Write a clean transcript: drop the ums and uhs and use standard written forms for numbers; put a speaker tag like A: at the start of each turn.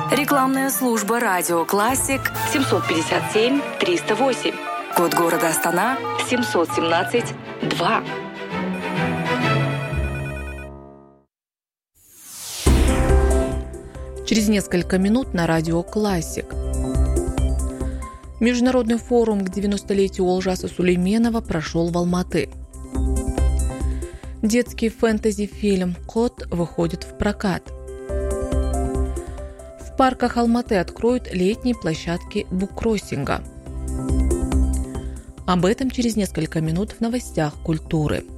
A: Рекламная служба «Радио Классик» 757 308. Код города Астана 717 2.
B: Через несколько минут на радио «Классик». Международный форум к 90-летию Олжаса Сулейменова прошел в Алматы. Детский фэнтези-фильм «Кот» выходит в прокат. В парках Алматы откроют летние площадки буккроссинга. Об этом через несколько минут в новостях культуры.